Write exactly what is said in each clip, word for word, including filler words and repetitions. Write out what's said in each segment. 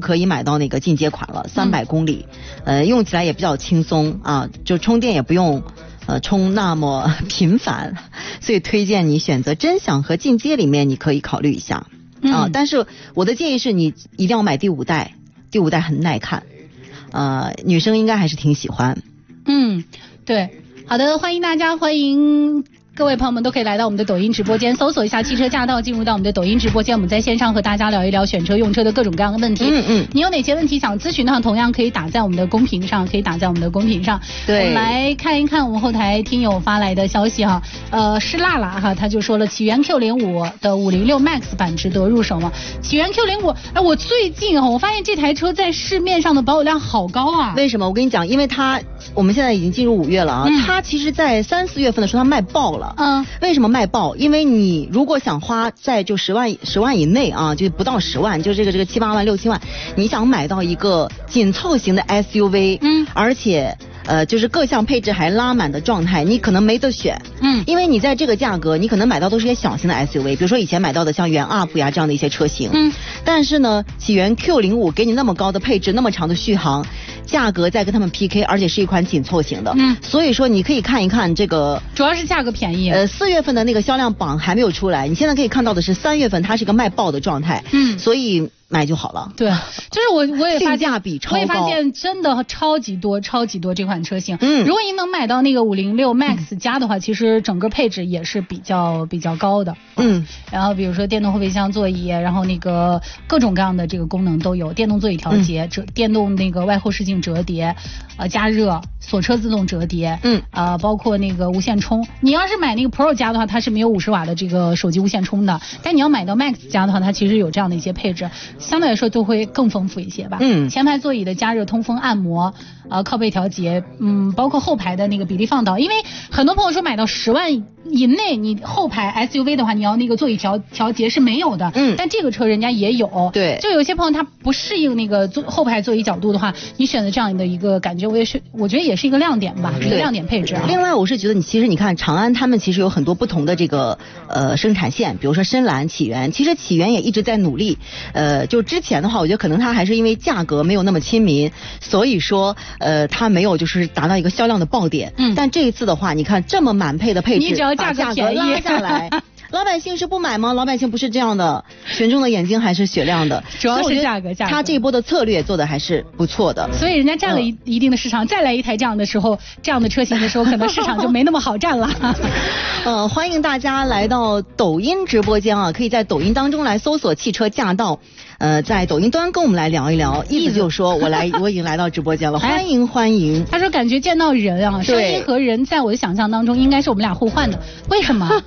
可以买到那个进阶款了，三百公里，呃，用起来也比较轻松啊，就充电也不用呃充那么频繁，所以推荐你选择臻享和进阶里面，你可以考虑一下啊。嗯、但是我的建议是你一定要买第五代，第五代很耐看，呃，女生应该还是挺喜欢。 嗯，对，好的，欢迎大家，欢迎。各位朋友们都可以来到我们的抖音直播间，搜索一下汽车驾到，进入到我们的抖音直播间，我们在线上和大家聊一聊选车用车的各种各样的问题。嗯嗯，你有哪些问题想咨询的话，同样可以打在我们的公屏上，可以打在我们的公屏上。对，我们来看一看我们后台听友发来的消息哈，呃，是辣辣哈，他就说了，起源 Q 零五 的五零六 Max 版值得入手吗？起源 Q 零五，哎，我最近哈，我发现这台车在市面上的保有量好高啊。 为什么？我跟你讲，因为它我们现在已经进入五月了啊，嗯、它其实在三四月份的时候它卖爆了。嗯，为什么卖爆？因为你如果想花在就十万十万以内啊，就不到十万，就这个这个七八万六七万，你想买到一个紧凑型的 S U V， 嗯，而且呃就是各项配置还拉满的状态，你可能没得选。嗯，因为你在这个价格，你可能买到都是一些小型的 S U V， 比如说以前买到的像元 U P 呀这样的一些车型。嗯，但是呢，起源 Q 零五 给你那么高的配置，那么长的续航，价格再跟他们 P K， 而且是一款紧凑型的。嗯，所以说你可以看一看这个， 主要是价格便宜。 呃，四月份的那个销量榜还没有出来，你现在可以看到的是三月份它是一个卖爆的状态。嗯，所以买就好了。 对，就是我我也发现性价比超高， 我也发现真的超级多超级多这款车型。嗯，如果您能买到那个五零六 Max 加的话，嗯、其实整个配置也是比较比较高的。嗯，然后比如说电动后备箱座椅，然后那个各种各样的这个功能都有，电动座椅调节，折、嗯、电动那个外后视镜折叠，呃加热，锁车自动折叠，嗯，啊、呃、包括那个无线充。你要是买那个 Pro 加的话，它是没有五十瓦的这个手机无线充的，但你要买到 Max 加的话，它其实有这样的一些配置。相对来说都会更丰富一些吧。嗯，前排座椅的加热、通风、按摩，呃，靠背调节，嗯，包括后排的那个比例放倒。因为很多朋友说买到十万以内，你后排 S U V 的话，你要那个座椅调调节是没有的。嗯，但这个车人家也有。对，就有些朋友他不适应那个坐后排座椅角度的话，你选择这样的一个感觉，我也是，我觉得也是一个亮点吧，一个亮点配置啊。 另外，我是觉得你其实你看长安他们其实有很多不同的这个呃生产线，比如说深蓝、启源，其实启源也一直在努力，呃。就之前的话，我觉得可能它还是因为价格没有那么亲民，所以说呃它没有就是达到一个销量的爆点。嗯，但这一次的话，你看这么满配的配置， 你只要价格便宜拉下来。老百姓是不买吗？老百姓不是这样的，群众的眼睛还是雪亮的， 主要是价格。价格， 他这一波的策略做的还是不错的， 所以人家占了一、嗯、一定的市场。再来一台这样的时候，这样的车型的时候，可能市场就没那么好占了。 呃，欢迎大家来到抖音直播间啊，可以在抖音当中来搜索汽车驾到，呃，在抖音端跟我们来聊一聊。意思就是说我来，我已经来到直播间了，欢迎欢迎。 他说感觉见到人啊，声音和人在我的想象当中应该是我们俩互换的，为什么？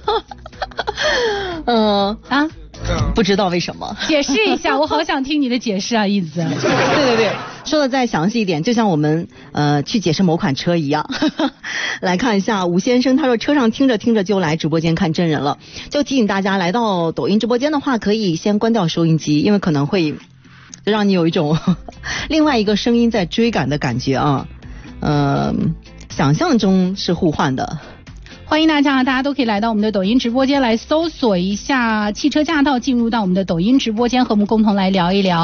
嗯、呃、啊，不知道为什么， 解释一下，我好想听你的解释啊，意思。 对对对，说的再详细一点，就像我们呃去解释某款车一样。来看一下吴先生，他说车上听着听着就来直播间看真人了，就提醒大家来到抖音直播间的话，可以先关掉收音机，因为可能会就让你有一种另外一个声音在追赶的感觉啊。呃，想象中是互换的。 欢迎大家，大家都可以来到我们的抖音直播间来搜索一下汽车驾到，进入到我们的抖音直播间和我们共同来聊一聊。